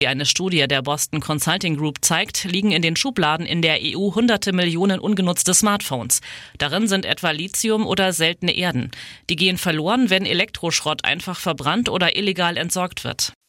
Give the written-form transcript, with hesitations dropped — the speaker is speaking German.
Wie eine Studie der Boston Consulting Group zeigt, liegen in den Schubladen in der EU hunderte Millionen ungenutzte Smartphones. Darin sind etwa Lithium oder seltene Erden. Die gehen verloren, wenn Elektroschrott einfach verbrannt oder illegal entsorgt wird.